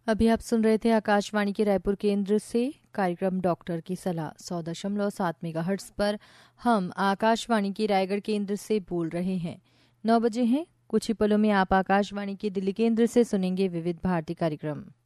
अभी आप सुन रहे थे आकाशवाणी के रायपुर केंद्र से कार्यक्रम डॉक्टर की सलाह 100.7 मेगाहर्ट्ज पर। हम आकाशवाणी के रायगढ़ केंद्र से बोल रहे हैं। 9 बजे हैं, कुछ ही पलों में आप आकाशवाणी के दिल्ली केंद्र से सुनेंगे विविध भारती कार्यक्रम।